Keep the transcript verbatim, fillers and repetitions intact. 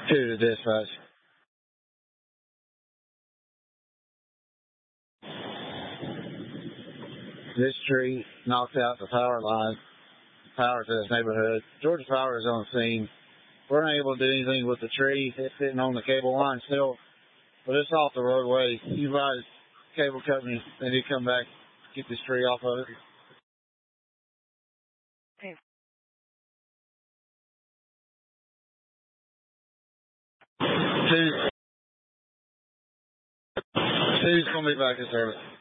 Two to dispatch. This tree knocked out the power line, power to this neighborhood. Georgia Power is on the scene. We're not able to do anything with the tree. It's sitting on the cable line still, but it's off the roadway. You advise cable company, they need to come back, get this tree off of it. Okay. Two, two's going to be back in service.